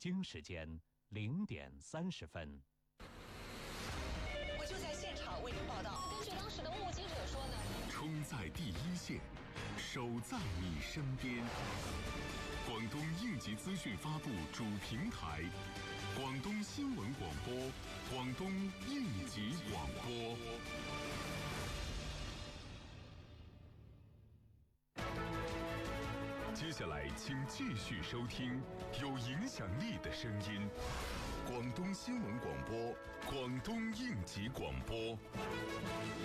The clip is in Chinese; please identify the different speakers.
Speaker 1: 京时间0点30分。
Speaker 2: 我就在现场为您报道。
Speaker 3: 根据当时的目击者说呢，
Speaker 4: 冲在第一线，守在你身边。广东应急资讯发布主平台，广东新闻广播，广东应急广播。接下来，请继续收听有影响力的声音——广东新闻广播，广东应急广播。